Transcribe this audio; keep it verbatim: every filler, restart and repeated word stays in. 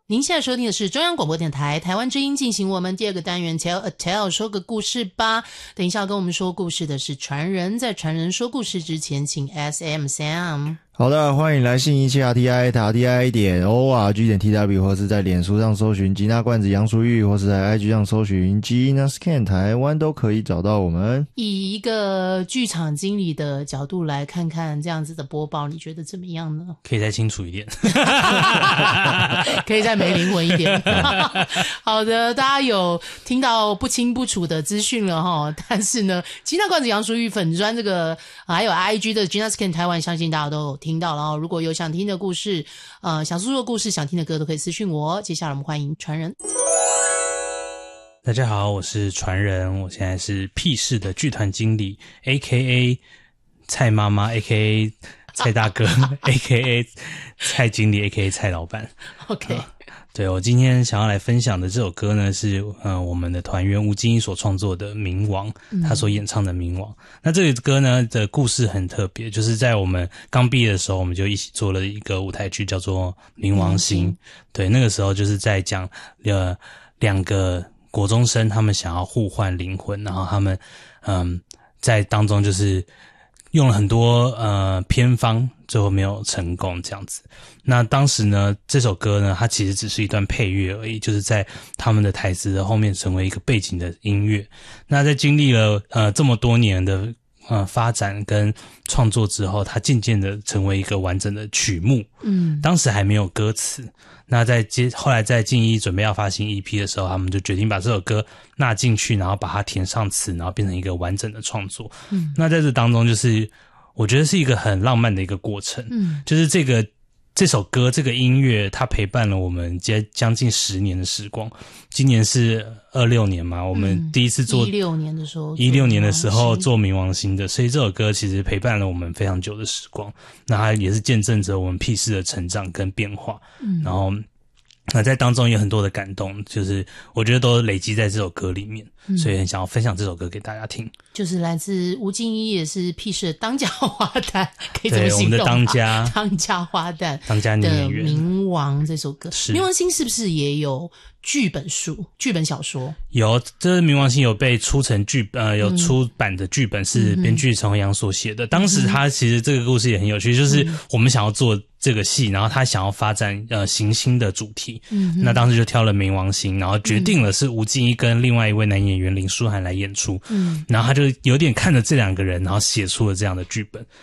您现在收听的是中央广播电台台湾之音，进行我们第二个单元 Tell a Tale， 说个故事吧。等一下要跟我们说故事的是传人，在传人说故事之前，请 S M Sam。 好的，欢迎来信一七 R T I R T I 点 O R G 点 T W， 或是在脸书上搜寻吉娜罐子杨淑玉，或是在 I G 上搜寻 Gina Scan 台湾，都可以找到我们。 以一个剧场经理的角度来看看这样子的播报，你觉得怎么样呢？ 可以再清楚一点可以再没灵魂一点好的，大家有听到不清不楚的资讯了齁，但是呢吉娜罐子杨淑玉粉专这个还有 I G 的 Gina Scan 台湾，相信大家都有听到了哦。如果有想听的故事呃，想诉说的故事，想听的歌，都可以私讯我。接下来我们欢迎传人。 大家好，我是传人，我现在是屁事的剧团经理 A K A 蔡妈妈 A K A 蔡大哥A K A 蔡经理 A K A 蔡老板。 OK、呃、 对，我今天想要来分享的这首歌呢，是呃我们的团员吴金一所创作的冥王，他所演唱的冥王、嗯、那这个歌呢的故事很特别，就是在我们刚毕业的时候，我们就一起做了一个舞台剧叫做冥王星、嗯、对，那个时候就是在讲呃两个国中生他们想要互换灵魂，然后他们嗯在当中就是用了很多呃偏方，最后没有成功这样子。那当时呢这首歌呢它其实只是一段配乐而已，就是在他们的台词的后面成为一个背景的音乐。那在经历了呃这么多年的呃发展跟创作之后，它渐渐的成为一个完整的曲目。嗯，当时还没有歌词。那在接后来在静一准备要发行 E P 的时候，他们就决定把这首歌纳进去，然后把它填上词，然后变成一个完整的创作。嗯，那在这当中就是我觉得是一个很浪漫的一个过程。嗯，就是这个这首歌这个音乐它陪伴了我们接将近十年的时光。今年是二六年嘛，我们第一次做一六年的时候一六年的时候做冥王星的，所以这首歌其实陪伴了我们非常久的时光。那它也是见证着我们屁事的成长跟变化。嗯，然后那在当中有很多的感动，就是我觉得都累积在这首歌里面、嗯、所以很想要分享这首歌给大家听。 就是来自吴金一，也是屁事的当家花旦，可以这么形容吗？ 对，我们的当家当家花旦当家女演员的冥王这首歌。冥王星是不是也有剧本书剧本小说？有， 这冥王星有被出成剧呃有出版的剧本，是编剧陈宏阳所写的、嗯、当时他其实这个故事也很有趣，就是我们想要做这个戏，然后他想要发展呃行星的主题，嗯，那当时就挑了冥王星，然后决定了是吴金一跟另外一位男演员林书涵来演出，嗯，然后他就有点看着这两个人，然后写出了这样的剧本。